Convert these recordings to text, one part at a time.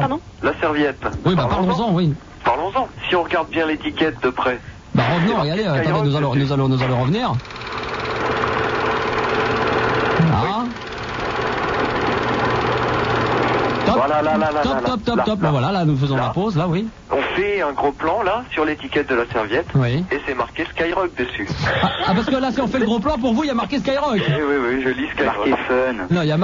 Pardon ? La serviette. Oui, bah parlons-en, oui. Parlons-en. Si on regarde bien l'étiquette de près. Bah revenons, regardez, attendez, nous allons revenir. Là. Top. Là, voilà, là, nous faisons la pause, là, oui. On fait un gros plan, là, sur l'étiquette de la serviette. Oui. Et c'est marqué Skyrock dessus. Ah, parce que là, si on fait le gros plan, pour vous, il y a marqué Skyrock. Oui, je lis Skyrock. Marqué Fun. Non, il y a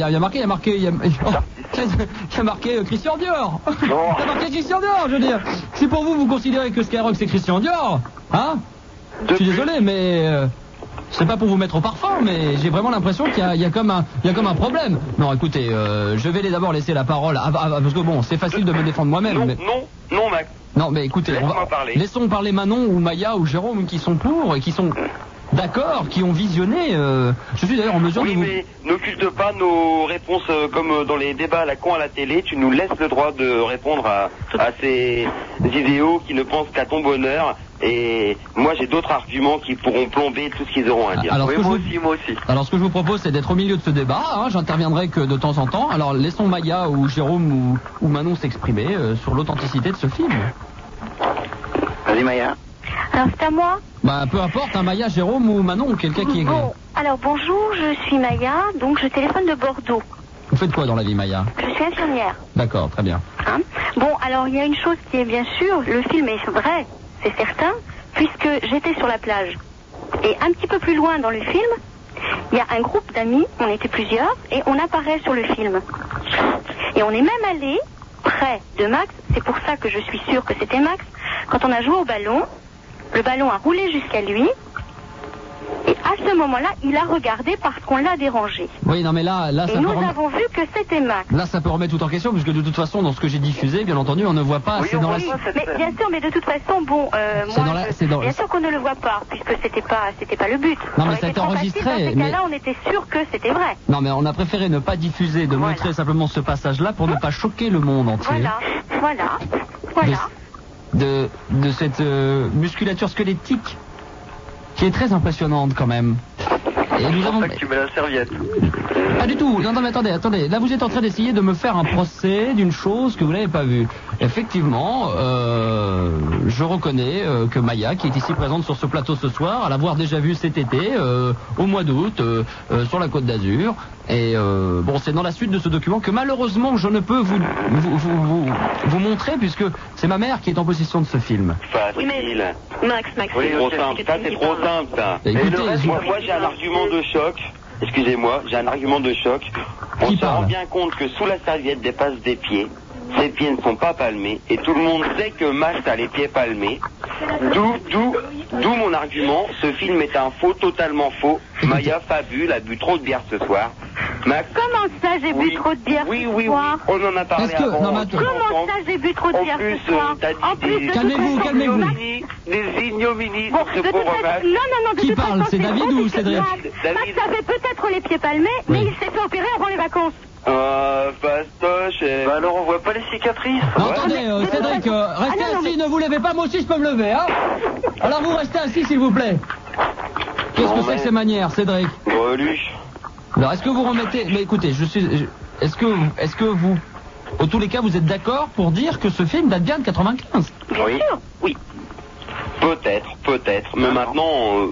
marqué Christian Dior. Il y a marqué Christian Dior, je veux dire. Si pour vous, vous considérez que Skyrock, c'est Christian Dior, hein? Je suis désolé, mais... c'est pas pour vous mettre au parfum, mais j'ai vraiment l'impression qu'il y a comme un problème. Non, écoutez, je vais d'abord laisser la parole, parce que bon, c'est facile de me défendre moi-même. Non, Max. Non, mais écoutez, laissons parler Manon ou Maya ou Jérôme qui sont pour et qui sont d'accord, qui ont visionné. Je suis d'ailleurs en mesure de vous... Oui, mais n'occulte pas nos réponses comme dans les débats à la con à la télé. Tu nous laisses le droit de répondre à ces idéaux qui ne pensent qu'à ton bonheur. Et moi j'ai d'autres arguments qui pourront plomber tout ce qu'ils auront à dire. Alors, moi aussi. Alors ce que je vous propose, c'est d'être au milieu de ce débat, hein, j'interviendrai que de temps en temps. Alors laissons Maya ou Jérôme ou Manon s'exprimer sur l'authenticité de ce film. Vas-y Maya. Alors c'est à moi ? Bah peu importe, hein, Maya, Jérôme ou Manon, ou quelqu'un qui est... Bon, alors bonjour, je suis Maya, donc je téléphone de Bordeaux. Vous faites quoi dans la vie, Maya ? Je suis infirmière. D'accord, très bien. Hein ? Bon, alors il y a une chose qui est bien sûre, le film est vrai. C'est certain, puisque j'étais sur la plage. Et un petit peu plus loin dans le film, il y a un groupe d'amis, on était plusieurs, et on apparaît sur le film. Et on est même allé près de Max, c'est pour ça que je suis sûre que c'était Max, quand on a joué au ballon, le ballon a roulé jusqu'à lui, et à ce moment-là, il a regardé parce qu'on l'a dérangé. Oui, non mais là et ça nous peut avons vu que c'était Max. Là, ça peut remettre tout en question, puisque de toute façon, dans ce que j'ai diffusé, bien entendu, on ne voit pas. Oui, c'est dans la... Mais bien sûr, mais de toute façon, bon, bien sûr qu'on ne le voit pas, puisque c'était pas le but. Non, mais ça a été enregistré. Dans ces cas-là, on était sûr que c'était vrai. Non, mais on a préféré ne pas diffuser, de montrer simplement ce passage-là pour ne pas choquer le monde entier. Voilà. De cette musculature squelettique qui est très impressionnante quand même. Et nous avons... que tu mets la serviette. Pas du tout. Non, mais attendez. Là, vous êtes en train d'essayer de me faire un procès d'une chose que vous n'avez pas vue. Effectivement, je reconnais que Maya, qui est ici présente sur ce plateau ce soir, à l'avoir déjà vu cet été, au mois d'août, sur la Côte d'Azur. Et bon, c'est dans la suite de ce document que malheureusement je ne peux vous montrer, puisque c'est ma mère qui est en possession de ce film. Facile. Oui, mais Max. Oui, trop simple. Ça, c'est trop simple, ça. Écoutez, moi, j'ai un argument de choc. Excusez-moi, j'ai un argument de choc. On se rend bien compte que sous la serviette dépasse des pieds. Ces pieds ne sont pas palmés. Et tout le monde sait que Max a les pieds palmés. D'où mon argument. Ce film est un faux, totalement faux. Maya Fabule a bu trop de bière ce soir. Max. Comment ça, j'ai bu trop de bière ce soir ? On en a parlé avant. Comment ça, j'ai bu trop de bière ce soir ? En plus, calmez-vous. Des ignominies bon, sur ce pauvre Max. Non, Qui parle ? C'est David ou Cédric ? Max avait peut-être les pieds palmés, mais il s'est fait opérer avant les vacances. Fastoche. Bah alors on voit pas les cicatrices. Non, attendez, Cédric, restez assis, ne vous levez pas, moi aussi je peux me lever, hein. Alors vous restez assis s'il vous plaît. Qu'est-ce que c'est que ces manières, Cédric ? Greluche. Alors est-ce que vous remettez... Mais écoutez, est-ce que vous... En tous les cas, vous êtes d'accord pour dire que ce film date bien de 95 ? Oui. Peut-être. Mais maintenant...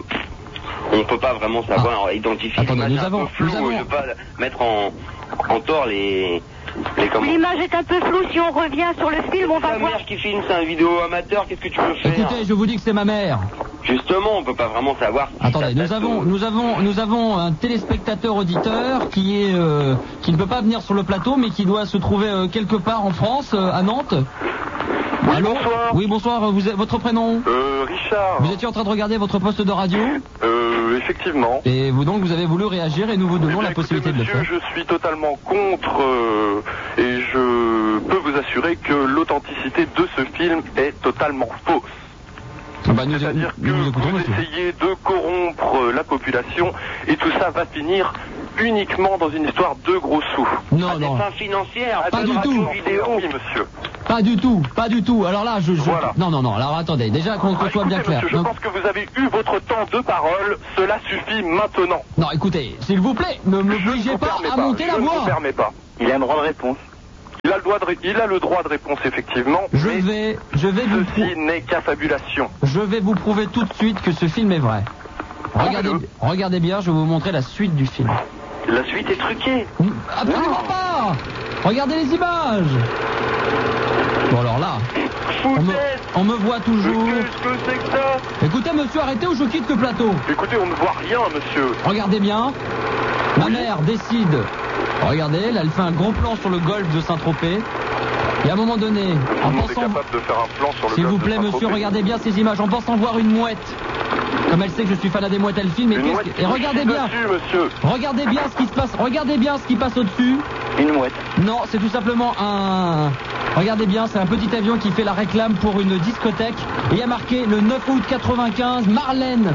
on peut pas vraiment savoir identifier. Attendez, nous avons... Je veux pas mettre en tort les L'image est un peu floue, si on revient sur le film, on va voir... Ma mère qui filme, c'est un vidéo amateur, qu'est-ce que tu veux faire ? Écoutez, je vous dis que c'est ma mère. Justement, on peut pas vraiment savoir... Attendez, nous avons un téléspectateur auditeur qui ne peut pas venir sur le plateau, mais qui doit se trouver quelque part en France, à Nantes. Oui, allô ? bonsoir. Oui, bonsoir, votre prénom ? Richard. Vous étiez en train de regarder votre poste de radio ? Effectivement. Et vous avez voulu réagir et nous vous donnons la possibilité de le faire. Monsieur, je suis totalement contre et je peux vous assurer que l'authenticité de ce film est totalement fausse. C'est-à-dire que vous essayez de corrompre la population et tout ça va finir uniquement dans une histoire de gros sous. Non. Des fins financières. Pas du tout. Vidéo, oui, monsieur. Pas du tout. Alors là, Voilà. Non. Alors attendez, déjà qu'on soit bien clair. Monsieur, je pense que vous avez eu votre temps de parole. Cela suffit maintenant. Non, écoutez, s'il vous plaît, ne m'obligez pas à monter la voix. Je ne vous permets pas. Il a une grande réponse. Il a le droit de réponse, effectivement. Ceci n'est qu'affabulation. Je vais vous prouver tout de suite que ce film est vrai. Regardez bien, je vais vous montrer la suite du film. La suite est truquée. Absolument pas. Regardez les images. Bon alors là, on me voit toujours. Qu'est-ce que c'est que ça? Écoutez monsieur, arrêtez ou je quitte le plateau. Écoutez, on ne voit rien monsieur. Regardez bien. Ma mère décide. Regardez, là elle fait un gros plan sur le golfe de Saint-Tropez. Et à un moment donné, en pensant... capable de faire un plan sur le s'il vous plaît monsieur, regardez bien ces images, en pensant voir une mouette. Comme elle sait que je suis fan des mouettes, elle filme. Et regardez bien. Monsieur. Regardez bien ce qui se passe. Regardez bien ce qui passe au-dessus. Une mouette. Non, c'est tout simplement un... Regardez bien, c'est un petit avion qui fait la réclame pour une discothèque. Et il y a marqué le 9 août 95, Marlène.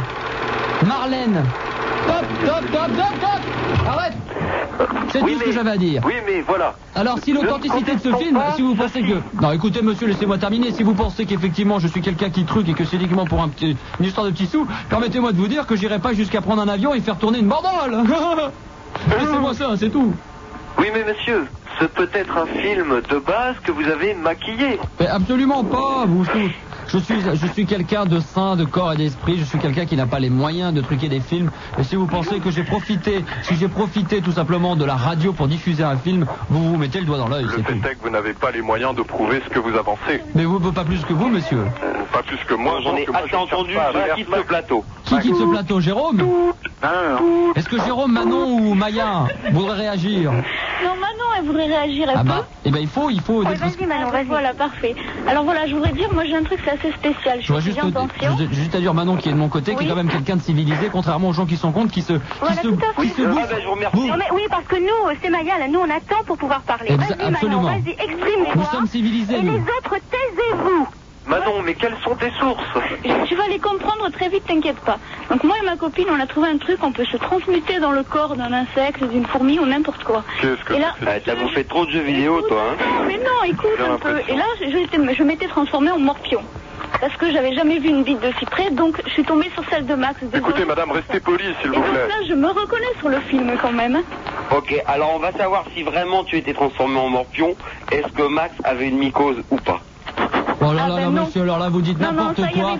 Top. Arrête. C'est tout ce que j'avais à dire. Oui, mais voilà. Alors, si l'authenticité de ce film, si vous pensez que... Non, écoutez, monsieur, laissez-moi terminer. Si vous pensez qu'effectivement, je suis quelqu'un qui truque et que c'est uniquement pour une histoire de petits sous, permettez-moi de vous dire que j'irai pas jusqu'à prendre un avion et faire tourner une bandole. Laissez-moi ça, c'est tout. Oui, mais monsieur, ce peut être un film de base que vous avez maquillé. Mais absolument pas, vous... Je suis quelqu'un de sain, de corps et d'esprit. Je suis quelqu'un qui n'a pas les moyens de truquer des films. Et si vous pensez que j'ai profité tout simplement de la radio pour diffuser un film, vous vous mettez le doigt dans l'œil. Le fait est que vous n'avez pas les moyens de prouver ce que vous avancez. Mais vous, pas plus que vous, monsieur. Pas plus que moi. J'en ai assez entendu. Je quitte ce plateau. Qui quitte ce plateau, Jérôme? Non. Est-ce que Jérôme, Manon ou Maya voudraient réagir? Non, Manon, elle voudrait réagir un peu. Eh ben il faut. Vas-y, Manon, vas-y. Voilà, parfait. Alors voilà, je voudrais dire, moi j'ai un truc, c'est assez spécial. Je voudrais juste à dire Manon qui est de mon côté, qui est quand même quelqu'un de civilisé, contrairement aux gens qui sont contre, qui se bouffent. Je vous remercie. Oui, parce que nous, c'est Maya, là, nous on attend pour pouvoir parler. Vas-y, absolument. Manon, vas-y, exprime-toi. Nous sommes civilisés. Et les autres, taisez-vous. Manon, mais quelles sont tes sources? Tu vas les comprendre très vite, t'inquiète pas. Donc moi et ma copine, on a trouvé un truc, on peut se transmuter dans le corps d'un insecte, d'une fourmi ou n'importe quoi. Qu'est-ce que t'as bouffé trop de jeux vidéo, toi, hein? Mais non, écoute un peu. Et là, je m'étais transformée en morpion. Parce que j'avais jamais vu une bite de si près, donc je suis tombée sur celle de Max. Écoutez, madame, restez polie, s'il vous plaît. Là, je me reconnais sur le film quand même. Ok, alors on va savoir si vraiment tu étais transformé en morpion. Est-ce que Max avait une mycose ou pas? Oh là là, monsieur, alors là vous dites n'importe quoi.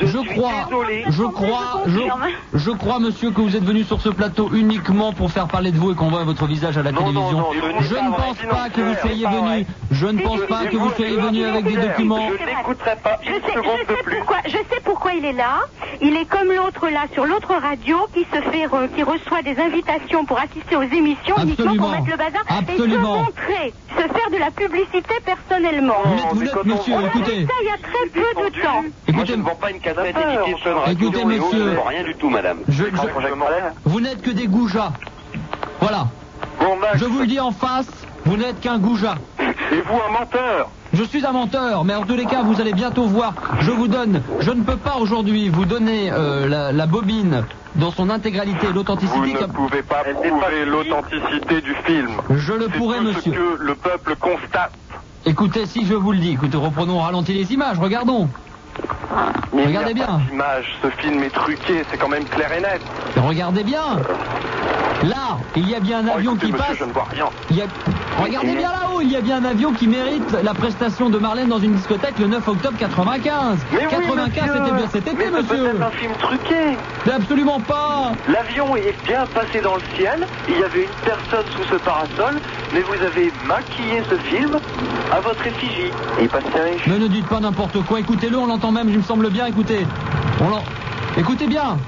Je crois, monsieur, que vous êtes venu sur ce plateau uniquement pour faire parler de vous et qu'on voit votre visage à la télévision. Je ne pense pas que vous soyez venu. Je ne pense pas que vous soyez venu avec des documents. Je n'écouterai pas une seconde de plus. Je sais pourquoi il est là. Il est comme l'autre là sur l'autre radio qui reçoit des invitations pour assister aux émissions uniquement pour mettre le bazar et se montrer, se faire de la publicité personnellement. Vous n'êtes, monsieur, écoutez. Ça, il y a très peu de temps. Moi, je ne vends pas une cassette éditée sur une radio. Écoutez, monsieur. Je ne vends rien du tout, madame. Vous n'êtes que des goujats. Voilà. Je vous le dis en face, vous n'êtes qu'un goujat. Et vous, un menteur? Je suis un menteur, mais en tous les cas, vous allez bientôt voir. Je ne peux pas aujourd'hui vous donner la bobine dans son intégralité, l'authenticité. Vous ne pouvez pas prouver l'authenticité du film. Je le pourrai, monsieur. C'est ce que le peuple constate. Écoutez, si je vous le dis, reprenons au ralenti les images, regardons. Regardez bien. Ce film est truqué, c'est quand même clair et net. Regardez bien. Là, il y a bien un avion qui monsieur, passe. Je ne vois rien. Regardez bien là-haut, il y a bien un avion qui mérite la prestation de Marlène dans une discothèque le 9 octobre 95. Mais 95, c'était bien cet été, monsieur. C'est un film truqué. Mais absolument pas. L'avion est bien passé dans le ciel. Il y avait une personne sous ce parasol, mais vous avez maquillé ce film à votre effigie. Et il passait un riche. Mais ne dites pas n'importe quoi. Écoutez-le, on l'entend même, il me semble bien. Écoutez. Écoutez bien.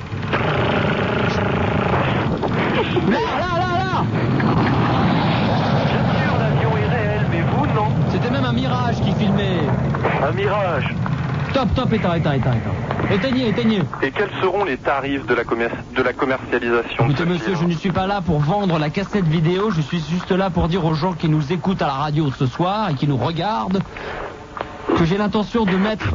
Là. Bien sûr, l'avion est réel, mais vous, non. C'était même un mirage qui filmait. Un mirage. Stop, éteignez. Et quels seront les tarifs de la commercialisation? Écoutez, monsieur, je ne suis pas là pour vendre la cassette vidéo, je suis juste là pour dire aux gens qui nous écoutent à la radio ce soir et qui nous regardent que j'ai l'intention de mettre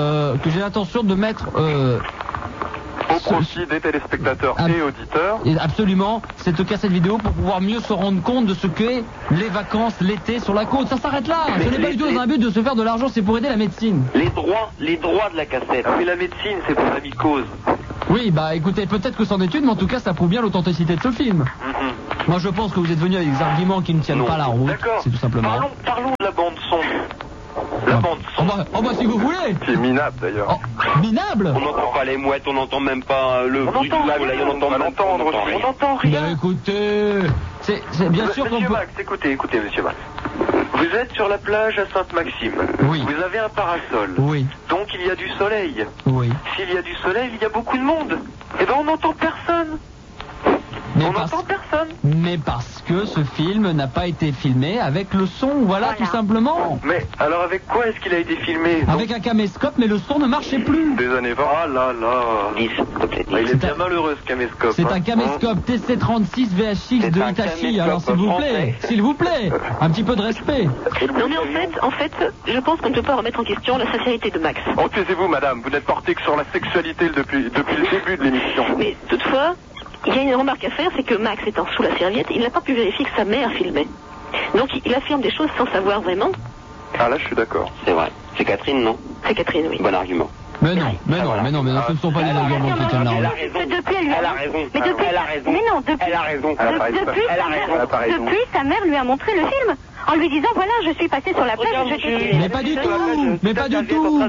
au profit des téléspectateurs et auditeurs. Et absolument, cette cassette vidéo pour pouvoir mieux se rendre compte de ce qu'est les vacances l'été sur la côte. Ça s'arrête là. Ce n'est pas du tout dans un but de se faire de l'argent, c'est pour aider la médecine. Les droits de la cassette. Mais la médecine, c'est pour la mycose. Oui, écoutez, peut-être que c'en est une, mais en tout cas, ça prouve bien l'authenticité de ce film. Moi je pense que vous êtes venu avec des arguments qui ne tiennent pas la route. D'accord. C'est tout simplement. Parlons de la bande son. La bande son. Oh bah si vous voulez. C'est minable d'ailleurs. Oh, minable. On n'entend pas les mouettes, on n'entend même pas le bruit du soleil, on n'entend rien. Mais écoutez, c'est bien sûr qu'on peut... Max, écoutez, monsieur Max. Vous êtes sur la plage à Sainte-Maxime. Oui. Vous avez un parasol. Oui. Donc il y a du soleil. Oui. S'il y a du soleil, il y a beaucoup de monde. Eh ben on n'entend personne. N'entend personne. Mais parce que ce film n'a pas été filmé avec le son, voilà. Tout simplement. Mais alors avec quoi est-ce qu'il a été filmé? Avec un caméscope, mais le son ne marchait plus. Des années 20. Ah là là. 10, il est bien malheureux ce caméscope. C'est un caméscope TC36 VHX de Hitachi, alors s'il vous plaît, un petit peu de respect. Non mais en fait, je pense qu'on ne peut pas remettre en question la sincérité de Max. Oh, taisez-vous madame, vous n'êtes portée que sur la sexualité depuis le début de l'émission. Mais toutefois... Il y a une remarque à faire, c'est que Max étant sous la serviette, il n'a pas pu vérifier que sa mère filmait. Donc il affirme des choses sans savoir vraiment. Ah là, je suis d'accord. C'est vrai. C'est Catherine, non? C'est Catherine, oui. Bon argument. Mais non, ce ne sont pas les arguments qui tiennent la route. Elle a raison. Mais non, depuis, sa mère lui a montré le film. En lui disant, voilà, je suis passé sur la plage, Mais pas du tout,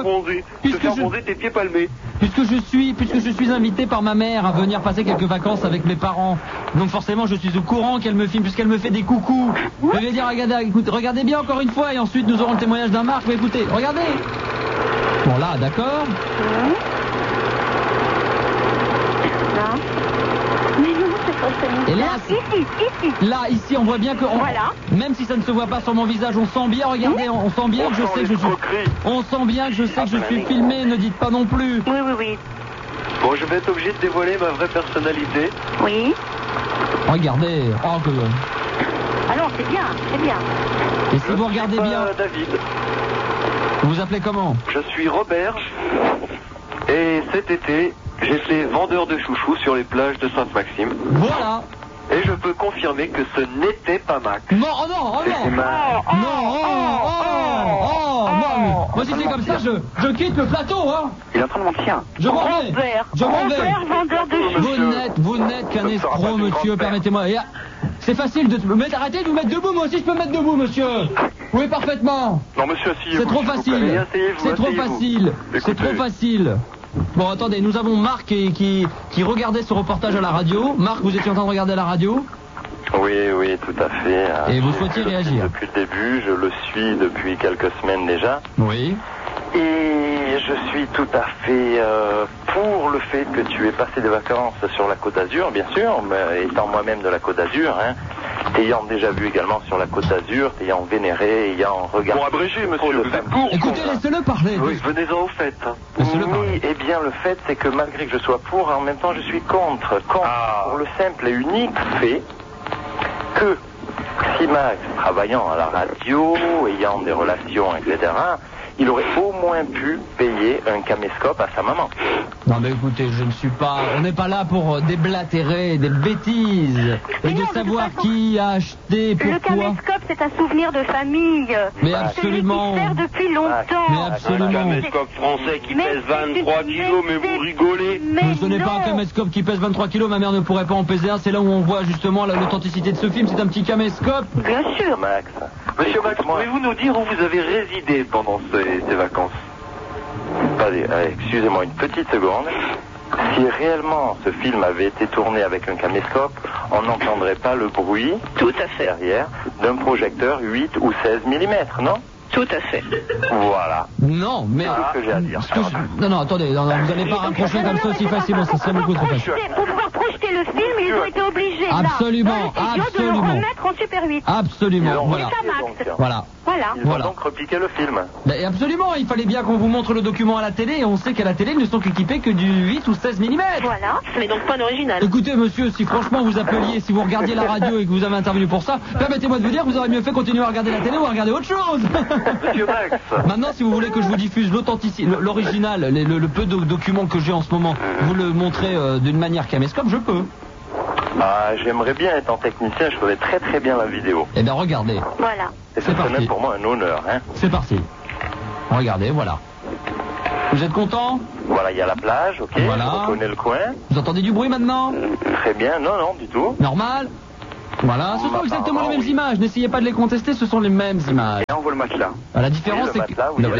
puisque je suis invité par ma mère à venir passer quelques vacances avec mes parents. Donc forcément, je suis au courant qu'elle me filme, puisqu'elle me fait des coucous. Je vais dire, regardez bien encore une fois, et ensuite nous aurons le témoignage d'un Marc. Mais écoutez, regardez. Bon là, d'accord. Et là, ici, on voit bien que... Voilà. Même si ça ne se voit pas sur mon visage, on sent bien, regardez, on sent bien que je sais que je suis... On sent bien que je sais que je suis filmé, ne dites pas non plus. Oui. Bon, je vais être obligé de dévoiler ma vraie personnalité. Oui. Regardez. Oh, que... Alors, c'est bien. Et si vous regardez bien... David. Vous vous appelez comment? Je suis Robert. Et cet été... J'étais vendeur de chouchous sur les plages de Sainte-Maxime. Voilà. Et je peux confirmer que ce n'était pas Max. Non. Moi si c'est comme ça, je quitte le plateau, hein. Il est en train de mentir. Je m'en vais. Robert, vendeur de chouchous. Vous n'êtes qu'un escroc, monsieur, permettez-moi. C'est facile de me mettre... Arrêtez de vous mettre debout, moi aussi je peux me mettre debout, monsieur. Oui, parfaitement. Non, monsieur, asseyez-vous. C'est trop facile. C'est trop facile. Bon, attendez, nous avons Marc qui regardait ce reportage à la radio. Marc, vous étiez en train de regarder à la radio? Oui, tout à fait. Et vous souhaitiez réagir? Depuis le début, je le suis depuis quelques semaines déjà. Oui. Et je suis tout à fait pour le fait que tu aies passé des vacances sur la Côte d'Azur, bien sûr, mais étant moi-même de la Côte d'Azur, hein, t'ayant déjà vu également sur la Côte d'Azur, t'ayant vénéré, ayant regardé... Bon, abrégé, monsieur, vous êtes pour. Écoutez, laissez-le parler. Oui, venez-en au fait. Laissez-le parler. Eh bien, le fait, c'est que malgré que je sois pour, en même temps, je suis contre. Pour le simple et unique fait que si Max, travaillant à la radio, ayant des relations, etc., il aurait au moins pu payer un caméscope à sa maman. Non mais écoutez, on n'est pas là pour déblatérer des bêtises et de savoir qui a acheté, pourquoi. Le caméscope, c'est un souvenir de famille. Mais absolument. Celui qui sert depuis longtemps. Mais absolument. Un caméscope français qui pèse 23 kilos, mais vous rigolez. Mais ce n'est pas un caméscope qui pèse 23 kilos, ma mère ne pourrait pas en peser un, c'est là où on voit justement l'authenticité de ce film, c'est un petit caméscope. Bien sûr. Max. Monsieur Max, pouvez-vous nous dire où vous avez résidé pendant ces vacances? Allez, excusez-moi une petite seconde. Si réellement ce film avait été tourné avec un caméscope, on n'entendrait pas le bruit tout à fait derrière d'un projecteur 8 ou 16 mm, non? Tout à fait. Voilà. Non, mais... C'est tout ce que j'ai à dire. Non, attendez, vous n'allez pas rapprocher comme ça aussi facilement, ça serait beaucoup trop facile. Pour pouvoir projeter le film, ils ont été obligés, absolument, de le remettre en Super 8. Absolument, voilà. Ils ont donc repliqué le film. Mais absolument, il fallait bien qu'on vous montre le document à la télé, et on sait qu'à la télé, ils ne sont équipés que du 8 ou 16 mm. Voilà, mais donc pas d'original. Écoutez, monsieur, si franchement vous appeliez, si vous regardiez la radio et que vous avez intervenu pour ça, permettez-moi de vous dire que vous auriez mieux fait continuer à regarder la télé ou à regarder autre chose. Monsieur Max. Maintenant, si vous voulez que je vous diffuse l'authenticité, l'original, le peu de documents que j'ai en ce moment, vous le montrez d'une manière caméscope, je peux. Ah, j'aimerais bien être en technicien, je ferais très très bien la vidéo. Eh bien, regardez. Voilà. Et ce serait même pour moi un honneur, hein. C'est parti. Regardez, voilà. Vous êtes content? Voilà, il y a la plage, ok, voilà. Je reconnais le coin. Vous entendez du bruit maintenant? Très bien, non, du tout. Normal? Voilà, ce sont exactement les mêmes images. N'essayez pas de les contester, ce sont les mêmes images. Et on voit le matelas. La différence, c'est que... Bleu,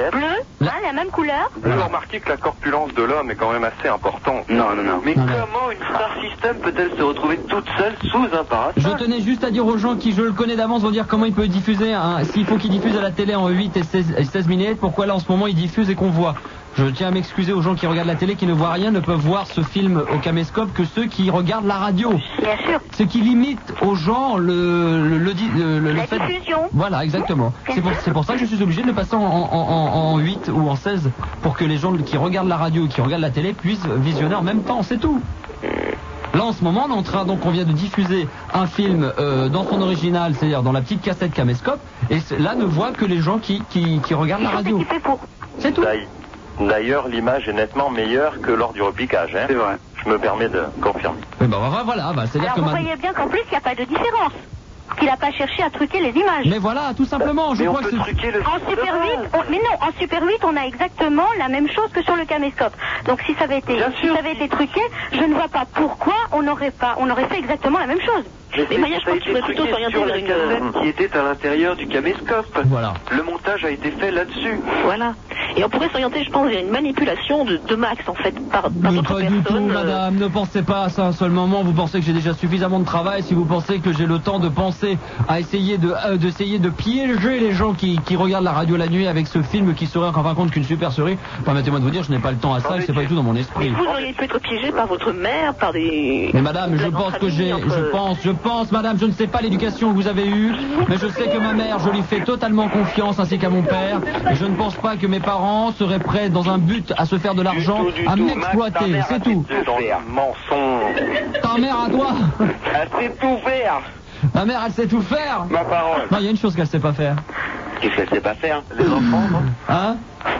la même couleur. Vous remarquez que la corpulence de l'homme est quand même assez importante. Non. Mais comment une Star System peut-elle se retrouver toute seule sous un parasol? Je tenais juste à dire aux gens qui, je le connais d'avance, vont dire comment il peut diffuser, s'il faut qu'il diffuse à la télé en 8 et 16 minutes, pourquoi là en ce moment il diffuse et qu'on voit. Je tiens à m'excuser aux gens qui regardent la télé, qui ne voient rien, ne peuvent voir ce film au caméscope que ceux qui regardent la radio. Bien sûr. Ce qui limite aux gens la fait... diffusion. Voilà, exactement. C'est pour ça que je suis obligé de le passer en 8 ou en 16 pour que les gens qui regardent la radio ou qui regardent la télé puissent visionner en même temps, c'est tout. Là en ce moment on vient de diffuser un film dans son original, c'est-à-dire dans la petite cassette caméscope, et là ne voit que les gens qui regardent la radio. C'est tout. D'ailleurs, l'image est nettement meilleure que lors du repiquage. Hein. C'est vrai. Je me permets de confirmer. Voilà, c'est-à-dire Alors que vous voyez bien qu'en plus il n'y a pas de différence. Qu'il n'a pas cherché à truquer les images. Mais voilà, tout simplement, je crois que truquer le en Super 8, en Super 8, on a exactement la même chose que sur le caméscope. Donc si ça avait été truqué, je ne vois pas pourquoi on aurait fait exactement la même chose. Mais Maya, je pense qu'il faudrait plutôt s'orienter vers une cassette qui était à l'intérieur du caméscope. Voilà. Le montage a été fait là-dessus. Voilà. Et on pourrait s'orienter, je pense, vers une manipulation de Max, en fait, par d'autres personnes. Pas du tout, madame. Ne pensez pas à ça un seul moment. Vous pensez que j'ai déjà suffisamment de travail. Si vous pensez que j'ai le temps de penser à essayer de piéger les gens qui regardent la radio la nuit avec ce film qui serait en fin de compte qu'une super série, permettez-moi de vous dire, je n'ai pas le temps à ça, c'est pas du tout dans mon esprit. Vous auriez pu être piégé par votre mère, par des... Mais madame, je pense, madame, je ne sais pas l'éducation que vous avez eue, mais je sais que ma mère, je lui fais totalement confiance, ainsi qu'à mon père, et je ne pense pas que mes parents seraient prêts, dans un but à se faire de l'argent, à m'exploiter, c'est tout. Mensonge. Ta mère à toi. Elle sait tout faire. Ma mère, elle sait tout faire. Ma parole. Non, il y a une chose qu'elle sait pas faire. Qu'est-ce qu'elle sait pas faire? Les enfants, non? Hein?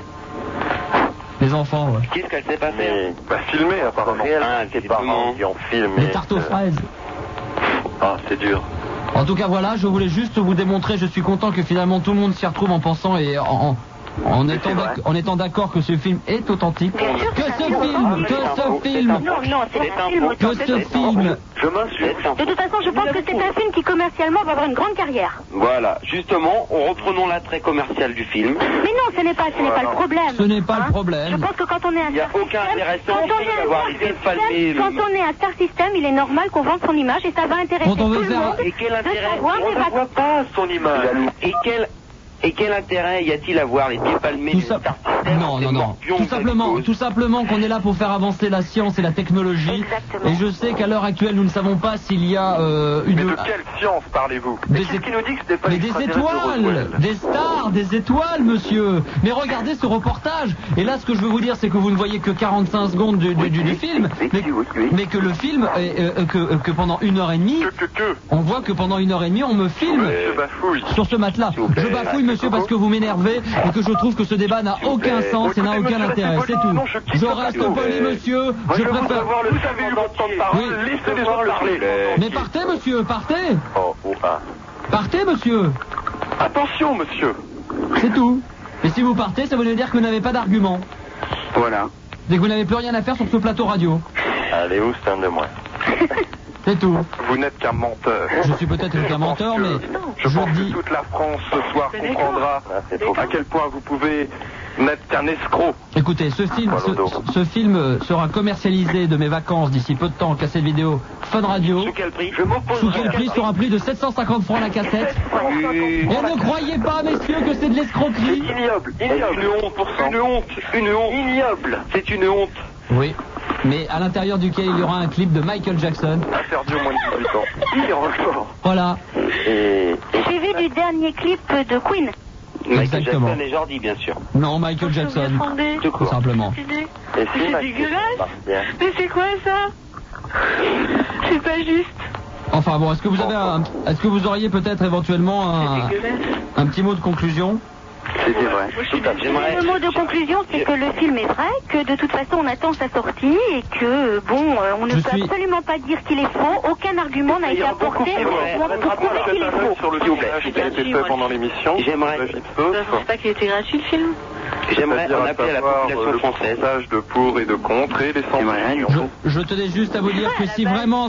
Les enfants, ouais. Qu'est-ce qu'elle sait pas faire? Filmer, apparemment. Tes parents qui ont filmé. Les tartes aux fraises. Ah, c'est dur. En tout cas, voilà, je voulais juste vous démontrer, je suis content que finalement tout le monde s'y retrouve en pensant et en étant d'accord que ce film est authentique. Bien sûr, Que ce film Non, c'est un film authentique. Je m'insulte. De toute façon, je pense que c'est un film qui commercialement va avoir une grande carrière. Voilà, justement, reprenons l'attrait commercial du film. Mais non, ce n'est pas le problème. Ce n'est pas le problème. Je pense que quand on est un Il n'y a aucun intéressant d'avoir les pieds palmés. Quand on est un Star System, il est normal qu'on vende son image et ça va intéresser Quand on veut tout le faire- monde. Et quel intérêt? On ne voit pas son image. Et quel intérêt y a-t-il à voir les pieds palmés Tout d'une ça... Star System, Non. ces morpions Tout simplement qu'on est là pour faire avancer la science et la technologie. Exactement. Et je sais qu'à l'heure actuelle, nous ne savons pas s'il y a Mais de quelle science parlez-vous? Qu'est-ce qui nous dit que ce n'est pas Mais des étoiles, des stars, des étoiles, monsieur. Mais regardez ce reportage. Et là, ce que je veux vous dire, c'est que vous ne voyez que 45 secondes du film, mais que le film, que pendant 1h30, on voit que pendant 1h30, on me filme Je bafouille. sur ce matelas. Je bafouille, monsieur, parce que vous m'énervez et que je trouve que ce débat n'a aucun sens et n'a aucun intérêt. C'est tout. Je reste poli, monsieur. Je préfère. Vous avez eu votre temps de parole. Oui. Laissez les gens parler. Mais partez, monsieur, partez. Ah. Partez, monsieur. Attention, monsieur. C'est tout. Et si vous partez, ça veut dire que vous n'avez pas d'argument. Voilà. C'est que vous n'avez plus rien à faire sur ce plateau radio. Allez, où c'est un de moins. C'est tout. Vous n'êtes qu'un menteur. Je suis peut-être qu'un menteur, mais Je pense dis... que toute la France ce soir comprendra à quel point vous pouvez n'être qu'un escroc. Écoutez, ce film sera commercialisé de mes vacances d'ici peu de temps, cassette vidéo Fun Radio. Sous quel prix? Sous quel prix? Sur un prix de 750 francs la cassette. Et ne croyez pas, messieurs, que c'est de l'escroquerie. Ignoble. Une honte. Ignoble. C'est une honte. Oui, mais à l'intérieur duquel il y aura un clip de Michael Jackson. Interdit au moins de 18 ans. Il est encore. Voilà. J'ai vu du dernier clip de Queen. Michael Exactement. Jackson et Jordi, bien sûr. Non, Michael Jackson. Tout simplement. Et C'est dégueulasse. Mais c'est quoi ça? C'est pas juste. Enfin bon, est-ce que vous auriez peut-être éventuellement un petit mot de conclusion? C'était vrai. Le mot de conclusion, c'est que le film est vrai, que de toute façon on attend sa sortie et que, on ne peut absolument pas dire qu'il est faux. Aucun argument n'a été apporté pour prouver qu'il est faux. Sur le doublage qui a été fait pendant l'émission. J'aimerais. C'est pas qu'il était gratuit le film? J'aimerais en appeler à la population française. De pour et de contre et les sentiments. Je tenais juste à vous dire que si vraiment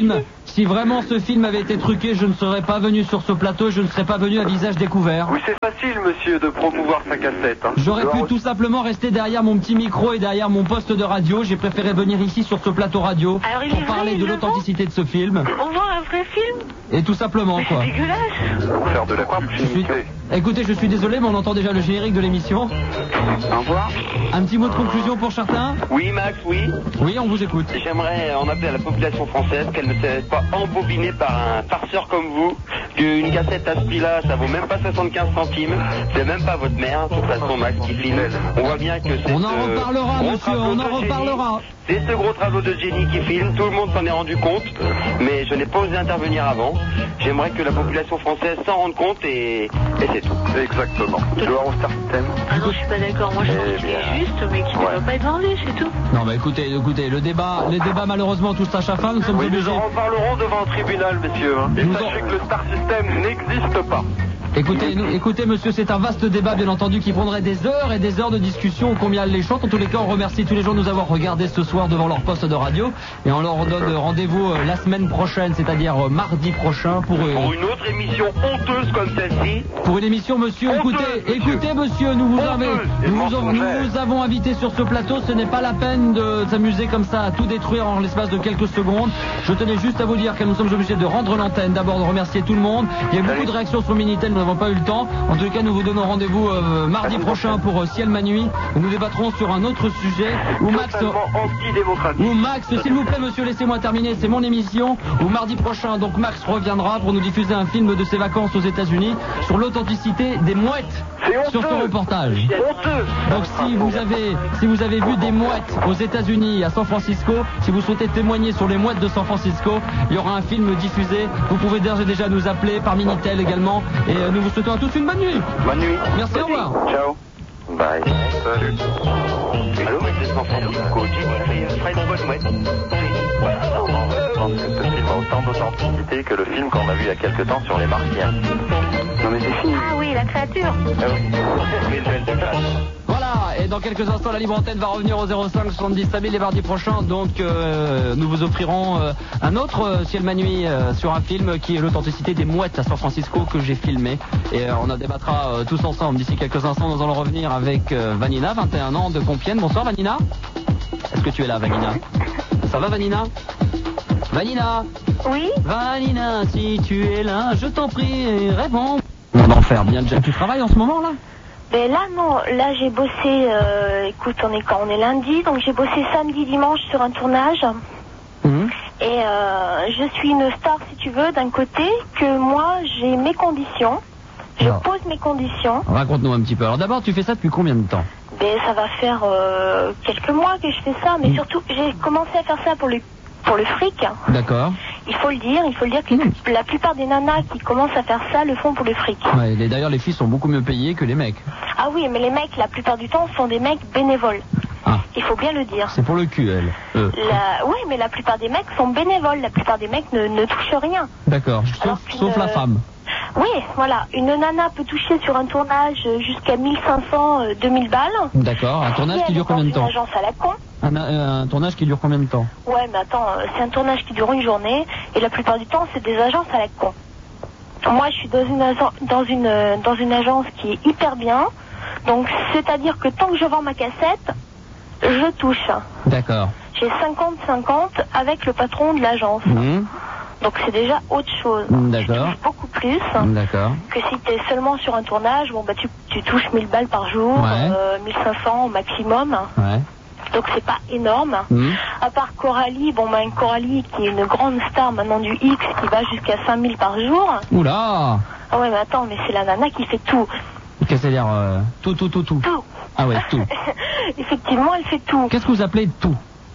ce film avait été truqué, je ne serais pas venu sur ce plateau, je ne serais pas venu à visage découvert. Oui, c'est facile, monsieur, de promouvoir sa cassette. Hein. J'aurais pu tout simplement rester derrière mon petit micro et derrière mon poste de radio. J'ai préféré venir ici sur ce plateau radio pour parler de l'authenticité de ce film. On voit un vrai film. Et tout simplement, quoi. C'est dégueulasse. Faire de la Écoutez, je suis désolé, mais on entend déjà le générique de l'émission. Au revoir. Un petit mot de conclusion pour certains? Oui, Max, oui. Oui, on vous écoute. J'aimerais en appeler à la population française qu'elle ne se laisse pas embobiner par un farceur comme vous, qu'une cassette à ce prix-là, ça vaut même pas 75 centimes. C'est même pas votre mère, de toute façon, Max, qui filme. On voit bien que c'est... On en reparlera, monsieur, on en reparlera. C'est ce gros travaux de génie qui filme, tout le monde s'en est rendu compte, mais je n'ai pas osé intervenir avant. J'aimerais que la population française s'en rende compte et c'est tout. Exactement. Gloire au Star System. Ah non, je suis pas d'accord. Moi, je pense qu'il est juste, mais qu'il ne doit pas être vendu, c'est tout. Non, bah écoutez, le débat malheureusement touche à sa fin. Nous sommes obligés. Nous en parlerons devant un tribunal, messieurs. Hein. Et sachez que le Star System n'existe pas. Écoutez, monsieur, c'est un vaste débat, bien entendu, qui prendrait des heures et des heures de discussion, combien alléchante. En tous les cas, on remercie tous les gens de nous avoir regardés ce soir devant leur poste de radio. Et on leur donne rendez-vous la semaine prochaine, c'est-à-dire mardi prochain, pour une autre émission honteuse comme celle-ci. Pour une émission, monsieur, écoutez, monsieur, nous vous avons invité sur ce plateau. Ce n'est pas la peine de s'amuser comme ça à tout détruire en l'espace de quelques secondes. Je tenais juste à vous dire que nous sommes obligés de rendre l'antenne. D'abord, de remercier tout le monde. Il y a beaucoup de réactions sur Minitel. Nous n'avons pas eu le temps. En tout cas, nous vous donnons rendez-vous mardi prochain pour Ciel ma nuit. Nous débattrons sur un autre sujet où Max, s'il vous plaît, monsieur, laissez-moi terminer, c'est mon émission. Où mardi prochain, donc Max reviendra pour nous diffuser un film de ses vacances aux États-Unis sur l'authenticité des mouettes sur son reportage. Donc si vous avez vu des mouettes aux États-Unis, à San Francisco, si vous souhaitez témoigner sur les mouettes de San Francisco, il y aura un film diffusé. Vous pouvez déjà nous appeler par Minitel également. Et nous vous souhaitons à tous une bonne nuit. Bonne nuit. Merci, au revoir. Ciao. Bye. Salut. Allô, c'est San Francisco. Je pense que ce film a autant d'authenticité que le film qu'on a vu il y a quelques temps sur les Martiens. Non mais c'est fini. Ah oui, la créature. Voilà, et dans quelques instants, la libre antenne va revenir au 05 70 5000 les mardis prochains. Donc nous vous offrirons un autre Ciel ma nuit sur un film qui est l'authenticité des mouettes à San Francisco que j'ai filmé. Et on en débattra tous ensemble d'ici quelques instants. Nous allons revenir avec Vanina, 21 ans, de Compiègne. Bonsoir Vanina. Est-ce que tu es là, Vanina? Ça va, Vanina? Vanina? Oui? Vanina, si tu es là, je t'en prie, réponds. On va en faire bien déjà. Tu travailles en ce moment, là? Ben là, non. Là, j'ai bossé, écoute, on est lundi, donc j'ai bossé samedi, dimanche sur un tournage. Et je suis une star, si tu veux, d'un côté, que moi, j'ai mes conditions. Je pose mes conditions. Raconte-nous un petit peu. Alors d'abord, tu fais ça depuis combien de temps? Ben, ça va faire quelques mois que je fais ça, mais surtout, j'ai commencé à faire ça pour le fric. D'accord. Il faut le dire que la plupart des nanas qui commencent à faire ça le font pour le fric. Ouais, d'ailleurs, les filles sont beaucoup mieux payées que les mecs. Ah oui, mais les mecs, la plupart du temps, sont des mecs bénévoles. Ah. Il faut bien le dire. C'est pour le cul, elle. Oui, mais la plupart des mecs sont bénévoles. La plupart des mecs ne touchent rien. D'accord, sauf la femme. Oui, voilà. Une nana peut toucher sur un tournage jusqu'à 1500, 2000 balles. D'accord, un tournage qui dure combien de temps? Une agence à la con. Un tournage qui dure combien de temps? Ouais, mais attends, c'est un tournage qui dure une journée et la plupart du temps, c'est des agences à la con. Moi, je suis dans une agence qui est hyper bien. Donc, c'est-à-dire que tant que je vends ma cassette, je touche. D'accord. J'ai 50-50 avec le patron de l'agence. Donc c'est déjà autre chose. D'accord. Tu touches beaucoup plus. D'accord. Que si tu es seulement sur un tournage, bon bah tu touches 1000 balles par jour, 1500 au maximum. Ouais. Donc c'est pas énorme. À part Coralie, Coralie qui est une grande star maintenant du X qui va jusqu'à 5000 par jour. Oula. Ah ouais, mais attends, mais c'est la nana qui fait tout. Qu'est-ce que c'est-à-dire tout. Tout. Ah ouais, tout. Effectivement, elle fait tout. Qu'est-ce que vous appelez tout?